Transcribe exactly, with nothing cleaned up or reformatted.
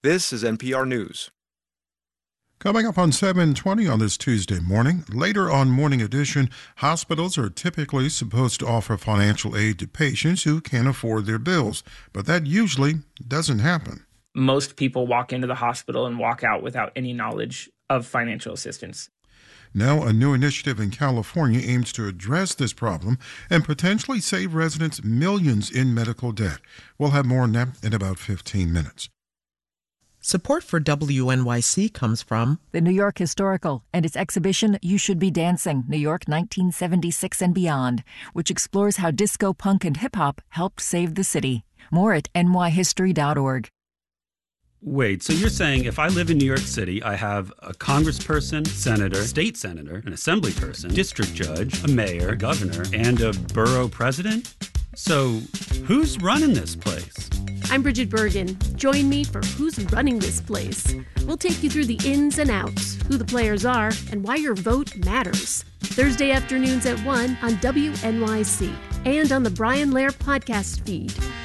This is N P R News. Coming up on seven twenty on this Tuesday morning, later on Morning Edition, hospitals are typically supposed to offer financial aid to patients who can't afford their bills, but that usually doesn't happen. Most people walk into the hospital and walk out without any knowledge of financial assistance. Now, a new initiative in California aims to address this problem and potentially save residents millions in medical debt. We'll have more on that in about fifteen minutes. Support for W N Y C comes from the New York Historical and its exhibition You Should Be Dancing, New York nineteen seventy-six and Beyond, which explores how disco, punk, and hip-hop helped save the city. More at N Y history dot org. Wait, so you're saying if I live in New York City, I have a congressperson, senator, state senator, an assembly person, district judge, a mayor, a governor, and a borough president? So who's running this place? I'm Bridget Bergen. Join me for Who's Running This Place. We'll take you through the ins and outs, who the players are, and why your vote matters. Thursday afternoons at one on W N Y C and on the Brian Lair podcast feed.